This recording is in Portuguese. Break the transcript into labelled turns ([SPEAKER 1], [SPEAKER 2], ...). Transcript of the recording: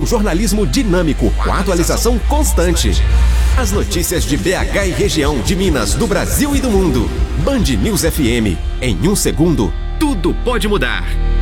[SPEAKER 1] jornalismo dinâmico, com atualização constante. As notícias de BH e região, de Minas, do Brasil e do mundo. Band News FM. Em um segundo, tudo pode mudar.